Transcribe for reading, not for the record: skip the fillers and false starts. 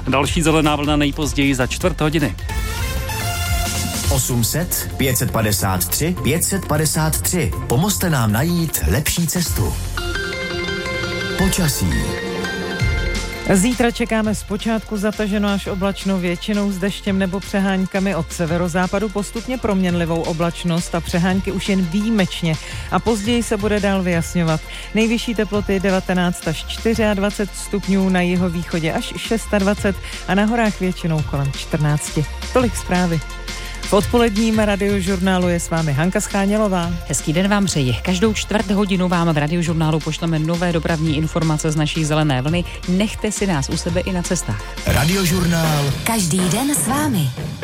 Další zelená vlna nejpozději za čtvrt hodiny. 800 553 553. Pomozte nám najít lepší cestu. Počasí. Zítra čekáme zpočátku zataženo až oblačno, většinou s deštěm nebo přeháňkami, od severozápadu postupně proměnlivou oblačnost a přehánky už jen výjimečně a později se bude dál vyjasňovat. Nejvyšší teploty 19 až 24 stupňů, na jihovýchodě až 26 a na horách většinou kolem 14. Tolik zprávy. V odpoledním radiožurnálu je s vámi Hanka Schánělová. Hezký den vám přeji. Každou čtvrt hodinu vám v radiožurnálu pošleme nové dopravní informace z naší zelené vlny. Nechte si nás u sebe i na cestách. Radiožurnál. Každý den s vámi.